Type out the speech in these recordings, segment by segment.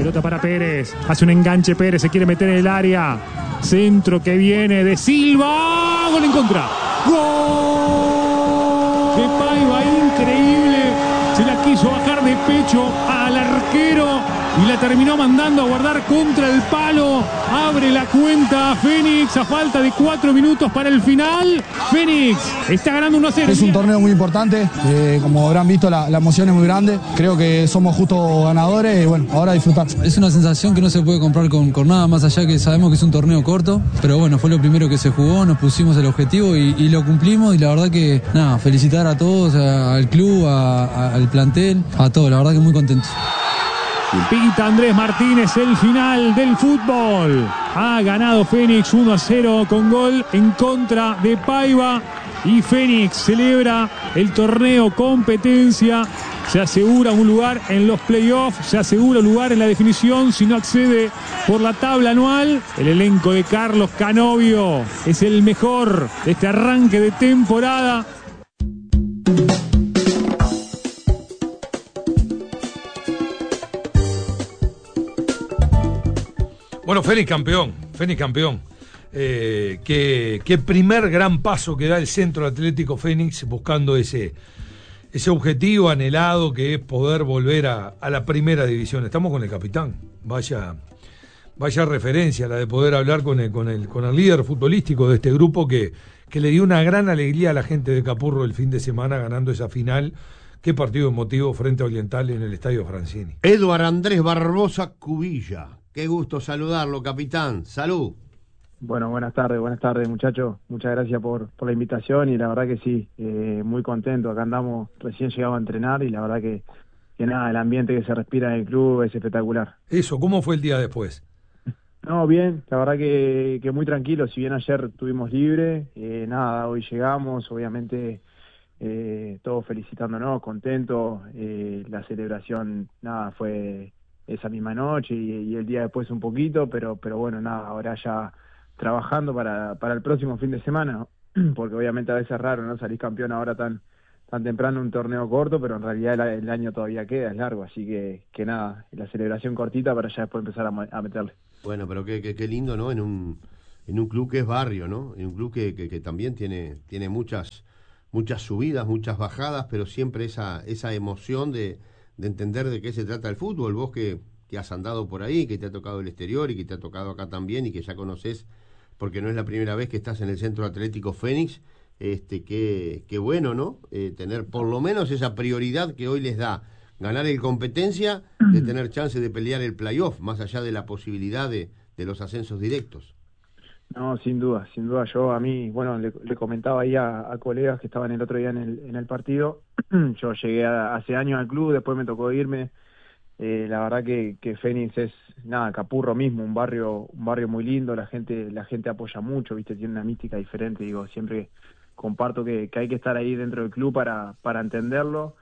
Pelota para Pérez. Hace un enganche Pérez. Se quiere meter en el área. Centro que viene de Silva. Gol en contra. ¡Gol! De Paiva, increíble. Se la quiso bajar de pecho al arquero y la terminó mandando a guardar contra el palo. Abre la cuenta Fénix a falta de 4 minutos para el final. Fénix está ganando 1-0. Es un torneo muy importante, como habrán visto la emoción es muy grande. Creo que somos justos ganadores y bueno, ahora disfrutar. Es una sensación que no se puede comprar con nada más allá que sabemos que es un torneo corto, pero bueno, fue lo primero que se jugó, nos pusimos el objetivo y lo cumplimos y la verdad que nada, felicitar a todos, al club, al plantel, a todos, la verdad que muy contentos. Pita Andrés Martínez, el final del fútbol. Ha ganado Fénix 1-0 con gol en contra de Paiva. Y Fénix celebra el torneo competencia. Se asegura un lugar en los playoffs. Se asegura un lugar en la definición si no accede por la tabla anual. El elenco de Carlos Canovio es el mejor de este arranque de temporada. Bueno, Fénix campeón. Qué primer gran paso que da el Centro Atlético Fénix buscando ese objetivo anhelado que es poder volver a la primera división. Estamos con el capitán. Vaya referencia la de poder hablar con el líder futbolístico de este grupo que le dio una gran alegría a la gente de Capurro el fin de semana ganando esa final. Qué partido emotivo frente a Oriental en el Estadio Francini. Eduardo Andrés Barbosa Cubilla. Qué gusto saludarlo, capitán. Salud. Bueno, buenas tardes, muchachos. Muchas gracias por la invitación y la verdad que sí, muy contento. Acá andamos, recién llegado a entrenar y la verdad que nada, el ambiente que se respira en el club es espectacular. Eso, ¿cómo fue el día después? No, bien, la verdad que muy tranquilo. Si bien ayer estuvimos libres, nada, hoy llegamos, obviamente todos felicitándonos, contentos. La celebración, nada, fue esa misma noche y el día después un poquito, pero bueno, nada, ahora ya trabajando para el próximo fin de semana, ¿no? Porque obviamente a veces es raro, ¿no? Salís campeón ahora tan temprano en un torneo corto, pero en realidad el año todavía queda, es largo, así que nada, la celebración cortita para ya después empezar a meterle. Bueno, pero qué lindo, ¿no? En un club que es barrio, ¿no? En un club que también tiene muchas subidas, muchas bajadas, pero siempre esa emoción de entender de qué se trata el fútbol. Vos que has andado por ahí, que te ha tocado el exterior y que te ha tocado acá también y que ya conocés, porque no es la primera vez que estás en el Centro Atlético Fénix, qué bueno, ¿no? Tener por lo menos esa prioridad que hoy les da ganar el competencia, de tener chance de pelear el playoff, más allá de la posibilidad de los ascensos directos. No, sin duda. Yo a mí, bueno, le comentaba ahí a colegas que estaban el otro día en el partido. Yo llegué hace años al club, después me tocó irme. La verdad que Fénix es, nada, Capurro mismo, un barrio muy lindo, la gente apoya mucho, viste, tiene una mística diferente. Digo, siempre comparto que hay que estar ahí dentro del club para entenderlo.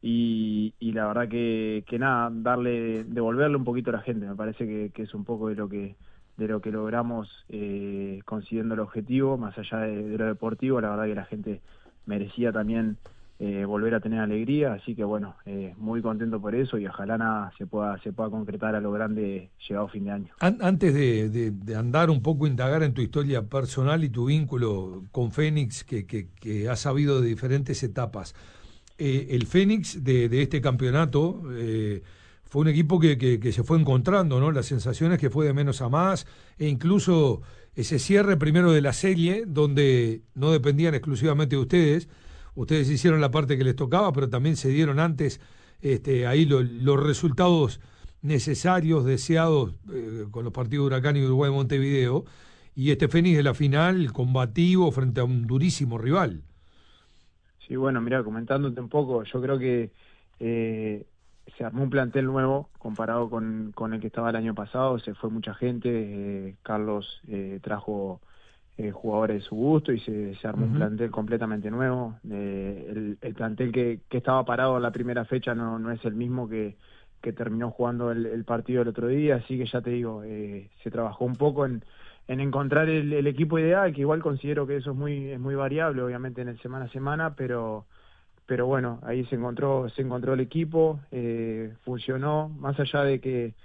Y la verdad que nada, devolverle un poquito a la gente, me parece que es un poco de lo que logramos consiguiendo el objetivo, más allá de lo deportivo. La verdad que la gente merecía también volver a tener alegría, así que bueno, muy contento por eso y ojalá nada se pueda concretar a lo grande llegado fin de año. Antes de andar un poco, indagar en tu historia personal y tu vínculo con Fénix, que has sabido de diferentes etapas, el Fénix de este campeonato fue un equipo que se fue encontrando, ¿no? Las sensaciones que fue de menos a más, e incluso ese cierre primero de la serie, donde no dependían exclusivamente de ustedes. Ustedes hicieron la parte que les tocaba, pero también se dieron antes ahí los resultados necesarios, deseados, con los partidos de Huracán y Uruguay Montevideo, y este Fénix de la final, combativo frente a un durísimo rival. Sí, bueno, mirá, comentándote un poco, yo creo que se armó un plantel nuevo comparado con el que estaba el año pasado. Se fue mucha gente, Carlos trajo jugadores de su gusto y se armó un plantel completamente nuevo. El plantel que estaba parado en la primera fecha no es el mismo que terminó jugando el partido el otro día, así que ya te digo, se trabajó un poco en encontrar el equipo ideal, que igual considero que eso es muy variable, obviamente, en el semana a semana, pero bueno, ahí se encontró el equipo, funcionó, más allá de que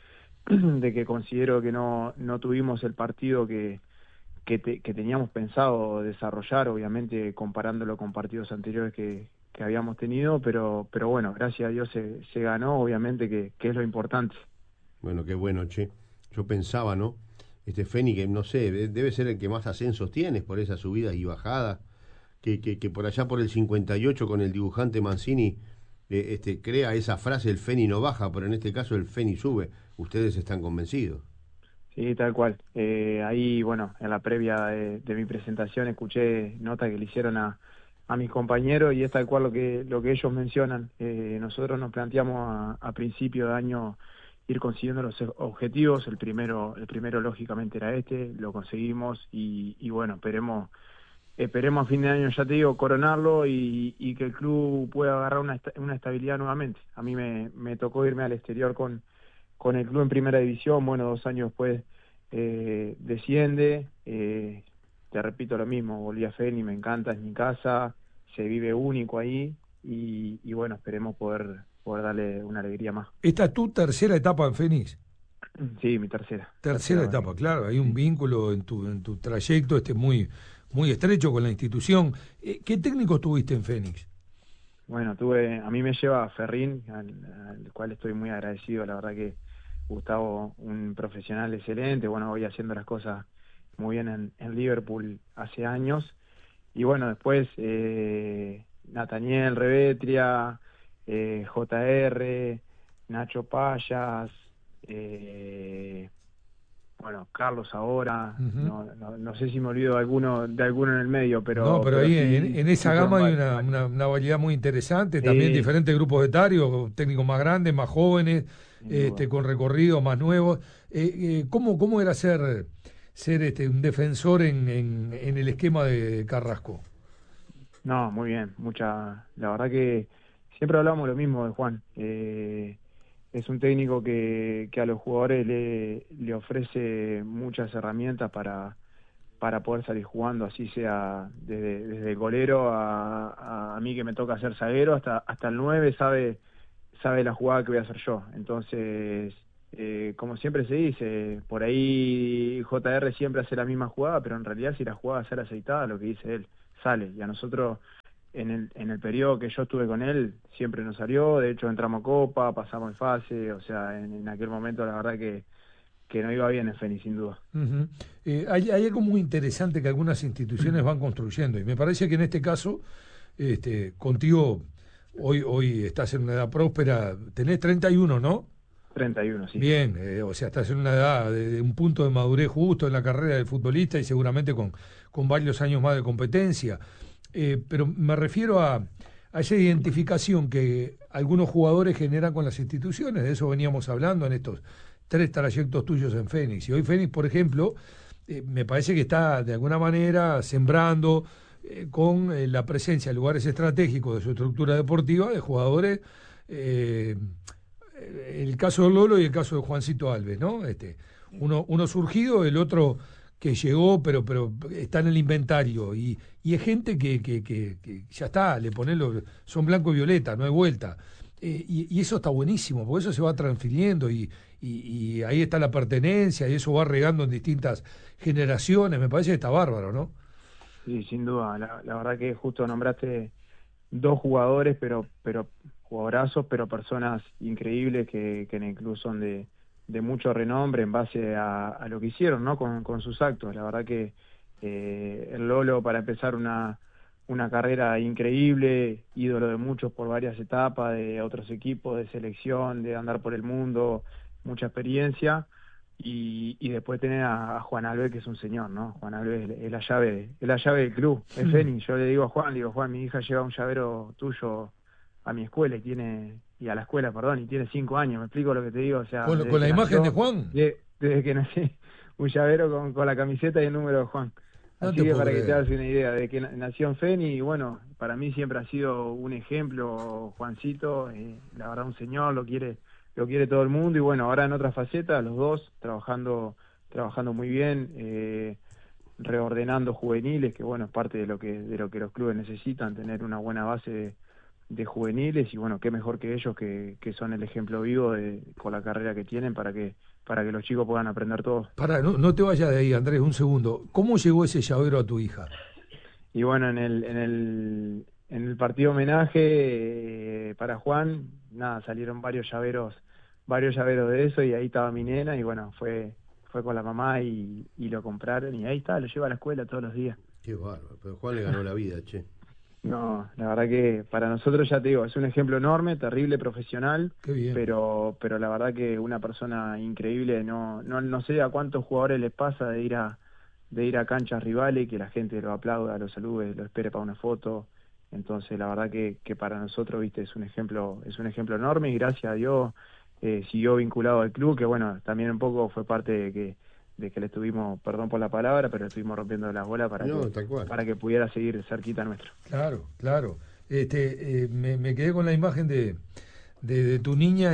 de que considero que no tuvimos el partido que teníamos pensado desarrollar, obviamente comparándolo con partidos anteriores que habíamos tenido, pero bueno, gracias a Dios se ganó, obviamente que es lo importante. Bueno, qué bueno, che. Yo pensaba, ¿no? Fénix, no sé, debe ser el que más ascensos tienes por esas subidas y bajadas, que por allá por el 58 con el dibujante Mancini crea esa frase, el Fénix no baja, pero en este caso el Fénix sube. Ustedes están convencidos. Sí, tal cual. Ahí, bueno, en la previa de mi presentación escuché nota que le hicieron a mis compañeros y es tal cual lo que ellos mencionan. Nosotros nos planteamos a principio de año ir consiguiendo los objetivos. El primero lógicamente era lo conseguimos y bueno, esperemos a fin de año, ya te digo, coronarlo y que el club pueda agarrar una estabilidad nuevamente. A mí me tocó irme al exterior con el club en primera división, bueno, 2 años después desciende, te repito lo mismo, volví a Fénix, me encanta, es mi casa, se vive único ahí y bueno, esperemos poder darle una alegría más. ¿Esta es tu tercera etapa en Fénix? Sí, mi tercera. Tercera etapa, claro, hay un vínculo en tu trayecto muy, muy estrecho con la institución. ¿Qué técnico tuviste en Fénix? Bueno, a mí me lleva Ferrín, al cual estoy muy agradecido, la verdad que Gustavo, un profesional excelente, bueno, voy haciendo las cosas muy bien en Liverpool hace años, y bueno, después Nathaniel Revetria, JR, Nacho Payas, bueno, Carlos ahora, no sé si me olvido de alguno en el medio, pero... No, pero ahí sí, en esa gama hay varios. una variedad muy interesante, también diferentes grupos etarios, técnicos más grandes, más jóvenes, con recorridos más nuevos. ¿Cómo era ser un defensor en el esquema de Carrasco? No, muy bien, la verdad que siempre hablamos lo mismo de Juan. Es un técnico que a los jugadores le ofrece muchas herramientas para poder salir jugando, así sea desde el golero a mí que me toca ser zaguero, hasta el 9 sabe la jugada que voy a hacer yo. Entonces, como siempre se dice, por ahí JR siempre hace la misma jugada, pero en realidad si la jugada sale aceitada, lo que dice él sale. Y a nosotros, en el periodo que yo estuve con él, siempre nos salió. De hecho, entramos a Copa, pasamos en fase, o sea, en aquel momento la verdad que no iba bien en Fénix, sin duda. Hay algo muy interesante que algunas instituciones van construyendo, y me parece que en este caso, contigo, hoy estás en una edad próspera, tenés 31, ¿no? 31, sí. Bien, o sea, estás en una edad de un punto de madurez justo en la carrera del futbolista y seguramente con varios años más de competencia. Pero me refiero a esa identificación que algunos jugadores generan con las instituciones, de eso veníamos hablando en estos 3 trayectos tuyos en Fénix. Y hoy Fénix, por ejemplo, me parece que está de alguna manera sembrando con la presencia en lugares estratégicos de su estructura deportiva de jugadores, el caso de Lolo y el caso de Juancito Alves, ¿no? Uno surgido, el otro que llegó, pero está en el inventario, y es gente que ya está, son blanco y violeta, no hay vuelta. Y eso está buenísimo, porque eso se va transfiriendo y ahí está la pertenencia y eso va regando en distintas generaciones. Me parece que está bárbaro, ¿no? Sí, sin duda. La verdad que justo nombraste 2 jugadores, pero jugadorazos, pero personas increíbles que en el club son de mucho renombre en base a lo que hicieron, ¿no? Con sus actos. La verdad que el Lolo, para empezar una carrera increíble, ídolo de muchos por varias etapas, de otros equipos, de selección, de andar por el mundo, mucha experiencia, y después tener a Juan Alves, que es un señor, ¿no? Juan Alves es la llave del club, es Fénix. Yo le digo a Juan, mi hija lleva un llavero tuyo a mi escuela y a la escuela, perdón, y tiene 5 años, ¿me explico lo que te digo? O sea, ¿Con la imagen de Juan? Desde que nací, un llavero con la camiseta y el número de Juan. Así que para que te hagas una idea, de que nació en Fénix, y bueno, para mí siempre ha sido un ejemplo, Juancito, la verdad un señor, lo quiere todo el mundo, y bueno, ahora en otra faceta, los dos, trabajando muy bien, reordenando juveniles, que bueno, es parte de lo que los clubes necesitan, tener una buena base de juveniles, y bueno, qué mejor que ellos que son el ejemplo vivo con la carrera que tienen para que que los chicos puedan aprender todo. Pará, no te vayas de ahí, Andrés, un segundo. ¿Cómo llegó ese llavero a tu hija? Y bueno, en el partido homenaje para Juan, nada, salieron varios llaveros de eso, y ahí estaba mi nena, y bueno, fue con la mamá y lo compraron, y ahí está, lo lleva a la escuela todos los días. Qué bárbaro, pero Juan le ganó la vida, che. No, la verdad que para nosotros, ya te digo, es un ejemplo enorme, terrible, profesional. Qué bien. Pero la verdad que una persona increíble. No sé a cuántos jugadores les pasa de ir a canchas rivales y que la gente lo aplauda, lo salude, lo espere para una foto. Entonces la verdad que para nosotros, viste, es un ejemplo enorme, y gracias a Dios siguió vinculado al club, que bueno, también un poco fue parte de que le estuvimos, perdón por la palabra, pero le estuvimos rompiendo las bolas para que pudiera seguir cerquita nuestro. Claro. Me quedé con la imagen de tu niña,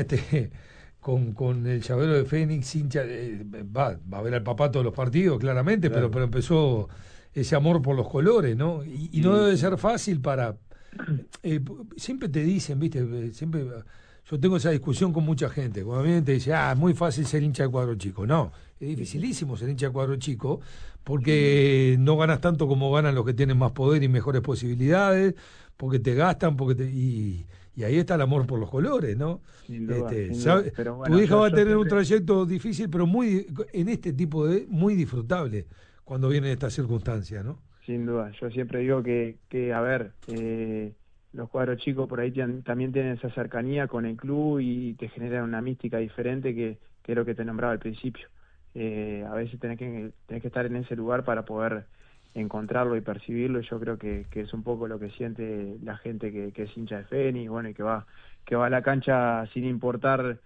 con el llavero de Fénix, hincha, va a ver al papá todos los partidos, claramente, claro. pero empezó ese amor por los colores, ¿no? Y no debe ser fácil para... siempre te dicen, viste, siempre... Yo tengo esa discusión con mucha gente. Cuando a mí te dice, es muy fácil ser hincha de cuadro chico. No, es dificilísimo ser hincha de cuadro chico, porque no ganas tanto como ganan los que tienen más poder y mejores posibilidades, porque te gastan, y ahí está el amor por los colores, ¿no? Sin duda. Pero bueno, tu hija va a tener un trayecto difícil, pero en este tipo muy disfrutable cuando vienen estas circunstancias, ¿no? Sin duda. Yo siempre digo que a ver... los cuadros chicos por ahí también tienen esa cercanía con el club y te generan una mística diferente que es lo que te nombraba al principio. A veces tenés que estar en ese lugar para poder encontrarlo y percibirlo, y yo creo que es un poco lo que siente la gente que es hincha de Fénix, bueno, y que va a la cancha sin importar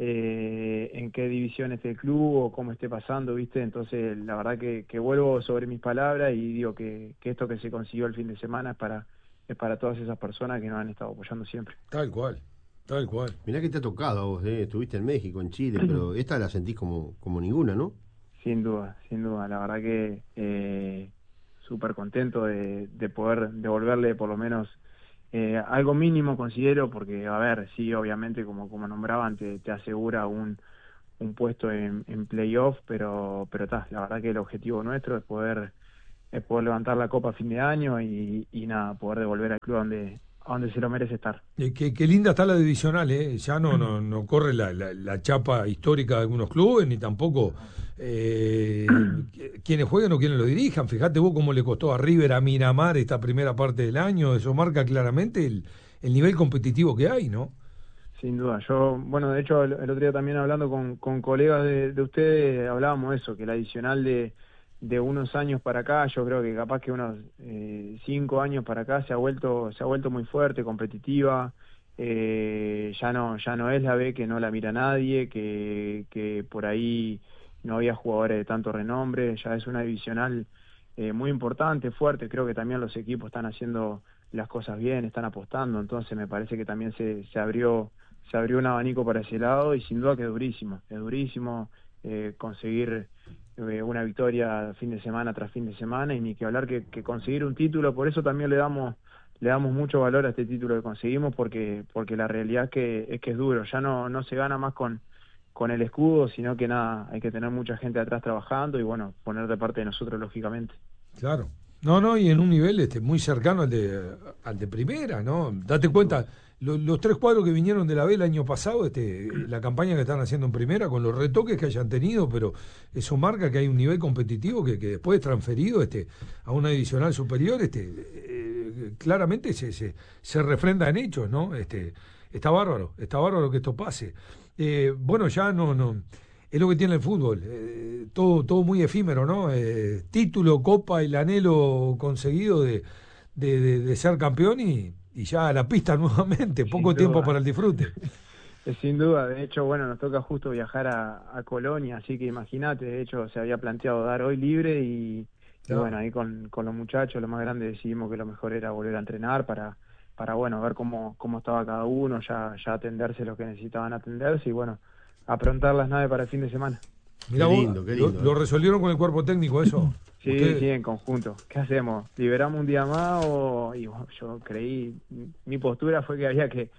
en qué división esté el club o cómo esté pasando, ¿viste? Entonces la verdad que vuelvo sobre mis palabras y digo que esto que se consiguió el fin de semana es para todas esas personas que nos han estado apoyando siempre. Tal cual. Mirá que te ha tocado a vos, estuviste en México, en Chile, pero esta la sentís como ninguna, ¿no? Sin duda, la verdad que súper contento de poder devolverle por lo menos algo mínimo, considero, porque a ver, sí, obviamente como nombraban, te asegura un puesto en playoff, pero la verdad que el objetivo nuestro es poder levantar la copa a fin de año y nada, poder devolver al club a donde se lo merece estar. Qué linda está la divisional, ya no corre la chapa histórica de algunos clubes, ni tampoco quienes jueguen o quienes lo dirijan. Fíjate vos cómo le costó a River, a Miramar esta primera parte del año. Eso marca claramente el nivel competitivo que hay, ¿no? Sin duda. Yo, bueno, de hecho el otro día también hablando con colegas de ustedes, hablábamos eso, que la adicional de unos años para acá, yo creo que capaz que unos 5 años para acá se ha vuelto muy fuerte, competitiva. Ya no es la B que no la mira nadie, que por ahí no había jugadores de tanto renombre. Ya es una divisional muy importante, fuerte. Creo que también los equipos están haciendo las cosas bien, están apostando. Entonces me parece que también se abrió un abanico para ese lado, y sin duda que es durísimo conseguir una victoria fin de semana tras fin de semana, y ni que hablar que conseguir un título. Por eso también le damos mucho valor a este título que conseguimos, porque la realidad es que es duro. Ya no se gana más con el escudo, sino que nada, hay que tener mucha gente atrás trabajando y bueno, poner de parte de nosotros, lógicamente. Claro. No, y en un nivel muy cercano al de primera, ¿no? Date cuenta, los 3 cuadros que vinieron de la B el año pasado, la campaña que están haciendo en primera, con los retoques que hayan tenido, pero eso marca que hay un nivel competitivo que después transferido a una divisional superior, claramente se refrenda en hechos, ¿no? Está bárbaro que esto pase. Bueno, ya no es lo que tiene el fútbol, todo muy efímero, ¿no? Título, copa, el anhelo conseguido de ser campeón y ya a la pista nuevamente, poco tiempo para el disfrute. Sin duda, de hecho, bueno, nos toca justo viajar a Colonia, así que imagínate, de hecho se había planteado dar hoy libre y bueno, ahí con los muchachos, los más grandes, decidimos que lo mejor era volver a entrenar para bueno, ver cómo estaba cada uno, ya atenderse lo que necesitaban atenderse y bueno, aprontar las naves para el fin de semana. Mirá, qué lindo. ¿Lo resolvieron con el cuerpo técnico eso? Sí, en conjunto. ¿Qué hacemos? ¿Liberamos un día más y bueno, yo creí, mi postura fue que había que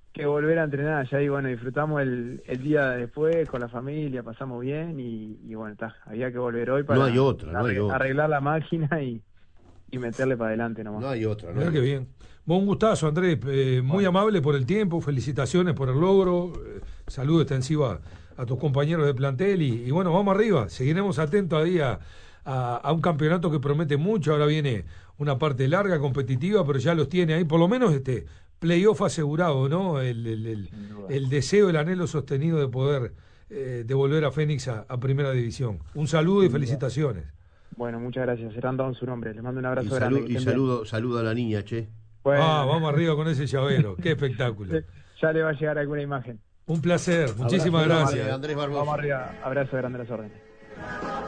que volver a entrenar. Ya ahí, bueno, disfrutamos el día después con la familia, pasamos bien y bueno, había que volver hoy para no hay otra. Arreglar la máquina y meterle para adelante nomás. No hay otra. Mirá qué bien. Un gustazo, Andrés. Muy amable por el tiempo, felicitaciones por el logro. Saludo extensivo a tus compañeros de plantel y bueno, vamos arriba. Seguiremos atentos ahí a un campeonato que promete mucho. Ahora viene una parte larga, competitiva, pero ya los tiene ahí, por lo menos playoff asegurado, ¿no? El deseo, el anhelo sostenido de poder devolver a Fénix a Primera División. Un saludo y felicitaciones. Bueno, muchas gracias. Serán dado su nombre. Les mando un abrazo grande. Y saludo a la niña, che. Bueno. Vamos arriba con ese llavero. Qué espectáculo. Ya le va a llegar alguna imagen. Un placer. Muchísimas gracias. Andrés Barbosa. Vamos arriba. Abrazo grande a las órdenes.